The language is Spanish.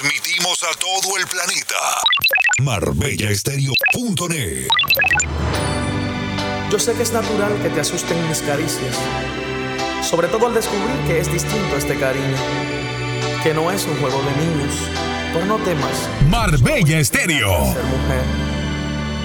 Transmitimos a todo el planeta. MarbellaEstereo.net. Yo sé que es natural que te asusten mis caricias, sobre todo al descubrir que es distinto este cariño, que no es un juego de niños, pero no temas. Marbella Estéreo. Ser mujer.